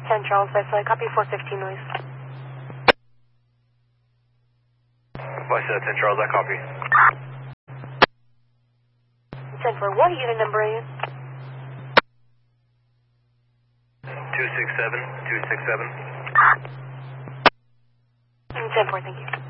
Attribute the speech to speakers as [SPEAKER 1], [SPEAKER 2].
[SPEAKER 1] 10 Charles, I copy 415 noise.
[SPEAKER 2] Voice 10 Charles, I copy.
[SPEAKER 1] 10-4, what unit number are you?
[SPEAKER 2] 267, 267.
[SPEAKER 1] 10-4, thank you.